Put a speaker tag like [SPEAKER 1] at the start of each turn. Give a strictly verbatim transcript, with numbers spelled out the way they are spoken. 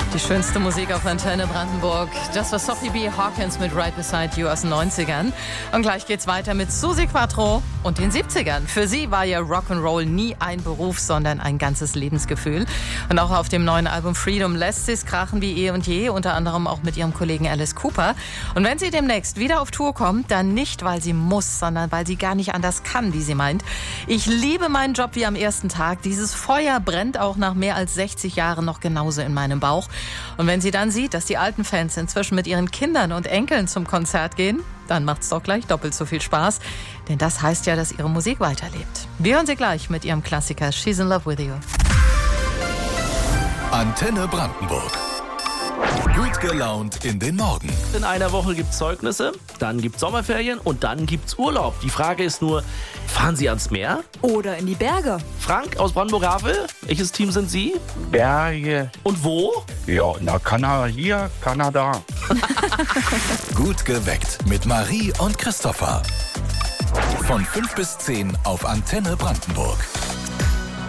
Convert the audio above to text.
[SPEAKER 1] Die schönste Musik auf Antenne Brandenburg. Das war Sophie B. Hawkins mit Right Beside You aus den neunzigern. Und gleich geht's weiter mit Susi Quattro und den siebzigern. Für sie war ja Rock'n'Roll nie ein Beruf, sondern ein ganzes Lebensgefühl. Und auch auf dem neuen Album Freedom lässt sie's krachen wie eh und je, unter anderem auch mit ihrem Kollegen Alice Cooper. Und wenn sie demnächst wieder auf Tour kommt, dann nicht, weil sie muss, sondern weil sie gar nicht anders kann, wie sie meint. Ich liebe meinen Job wie am ersten Tag. Dieses Feuer brennt auch nach mehr als sechzig Jahren noch genauso in meinem Bauch. Und wenn sie dann sieht, dass die alten Fans inzwischen mit ihren Kindern und Enkeln zum Konzert gehen, dann macht's doch gleich doppelt so viel Spaß. Denn das heißt ja, dass ihre Musik weiterlebt. Wir hören sie gleich mit ihrem Klassiker She's in Love with You.
[SPEAKER 2] Antenne Brandenburg. Gut gelaunt in den Morgen.
[SPEAKER 3] In einer Woche gibt's Zeugnisse, dann gibt's Sommerferien und dann gibt's Urlaub. Die Frage ist nur, fahren Sie ans Meer?
[SPEAKER 4] Oder in die Berge.
[SPEAKER 3] Frank aus Brandenburg-Havel, welches Team sind Sie?
[SPEAKER 5] Berge.
[SPEAKER 3] Und wo?
[SPEAKER 5] Ja, na, Kanada hier, Kanada.
[SPEAKER 2] Gut geweckt mit Marie und Christopher. Von fünf bis zehn auf Antenne Brandenburg.